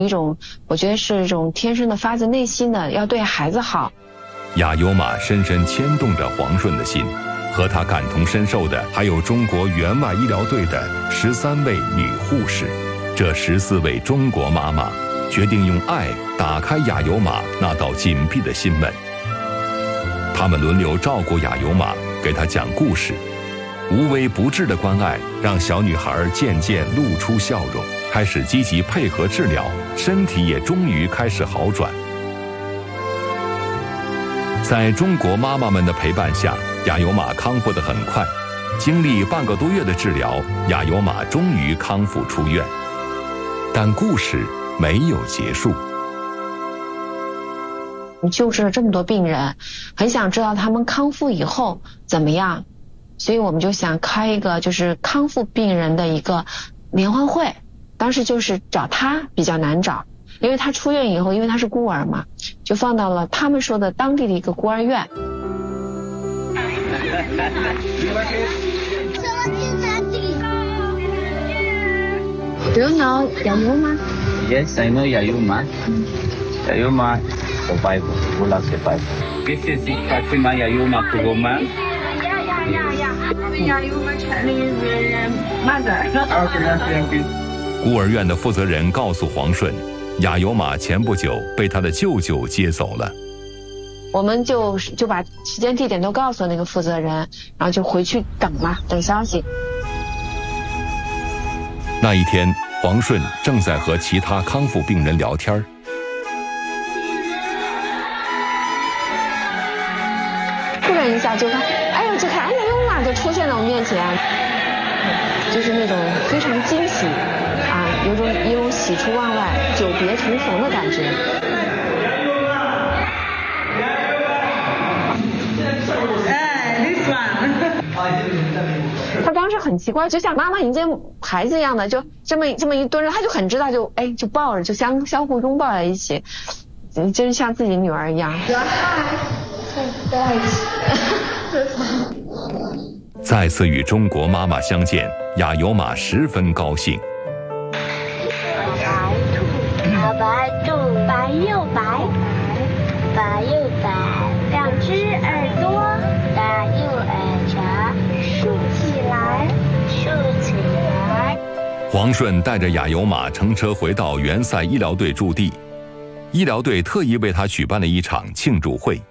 一种我觉得是一种天生的发自内心的要对孩子好。 亚尤玛深深牵动着黄顺的心，和他感同身受的还有中国援外医疗队的13位女护士。这14位中国妈妈决定用爱打开亚尤玛那道紧闭的心门。他们轮流照顾亚尤玛，给她讲故事。无微不至的关爱让小女孩渐渐露出笑容，开始积极配合治疗，身体也终于开始好转。在中国妈妈们的陪伴下，亚尤玛康复得很快。经历半个多月的治疗，亚尤玛终于康复出院。但故事没有结束。 你救治了这么多病人，很想知道他们康复以后怎么样，所以我们就想开一个就是康复病人的一个联欢会。当时就是找他比较难找，因为他出院以后，因为他是孤儿嘛，就放到了他们说的当地的一个孤儿院。Do you know Yayuma? Yes, I know Yayuma. Yayuma survived, Ebola survived. This is Fatima Yayuma Kugoma. Yeah. Yayuma Chinese mother. Okay. 孤儿院的负责人告诉黄顺，亚尤玛前不久被他的舅舅接走了。 我们就把时间地点都告诉了那个负责人，然后就回去等消息。 那一天，黄顺正在和其他康复病人聊天， 突然一下就看，哎呀呦嘛，就出现在我面前，就是那种非常惊喜啊，有种喜出望外、久别重逢的感觉。他当时很奇怪，就像妈妈迎接孩子一样的，就这么一蹲着，他就很知道，就抱着，就相互拥抱在一起，真像自己女儿一样。 再次与中国妈妈相见，亚尤玛十分高兴。 好白兔，白又白，白又白，两只耳朵，大又耳长，竖起来，竖起来。 黄顺带着亚尤玛乘车回到援塞医疗队驻地，医疗队特意为他举办了一场庆祝会。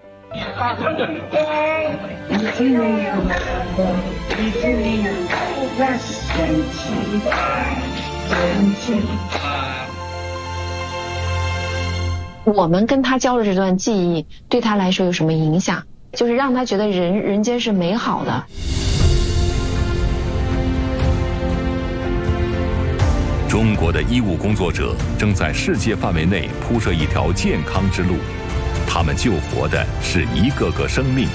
我们跟他交流这段记忆，对他来说有什么影响？就是让他觉得人间是美好的。 中国的医务工作者正在世界范围内铺设一条健康之路，他们救活的是一个个生命，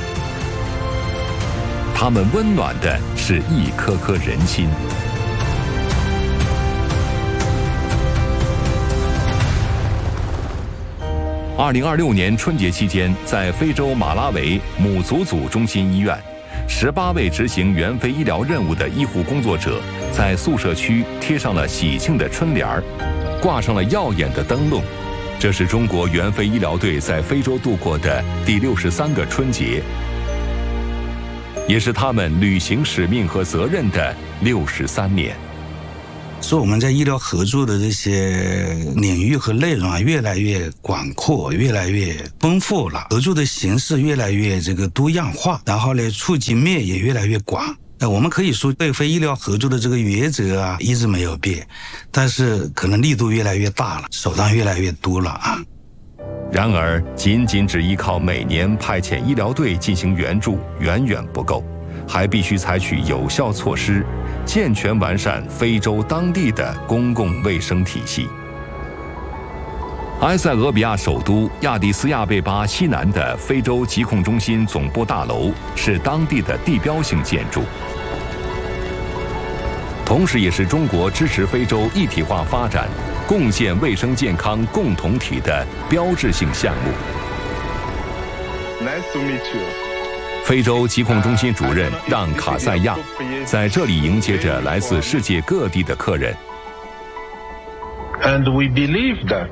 他们温暖的是一颗颗人心。2026年春节期间，在非洲马拉维姆祖祖中心医院，18位执行援非医疗任务的医护工作者在宿舍区贴上了喜庆的春联儿，挂上了耀眼的灯笼。这是中国援非医疗队在非洲度过的第63个春节，也是他们履行使命和责任的63年。 所以我们在医疗合作的这些领域和内容越来越广阔，越来越丰富了，合作的形式越来越多样化，然后呢，触及面也越来越广。我们可以说对非医疗合作的这个原则啊，一直没有变，但是可能力度越来越大了，手段越来越多了啊。 然而，仅只依靠每年派遣医疗队进行援助远远不够，还必须采取有效措施，健全完善非洲当地的公共卫生体系。埃塞俄比亚首都亚的斯亚贝巴西南的非洲疾控中心总部大楼是当地的地标性建筑，同时也是中国支持非洲一体化发展、共建卫生健康共同体的标志性项目。 Nice to meet you. 非洲疾控中心主任让卡塞亚在这里迎接着来自世界各地的客人。 And we believe that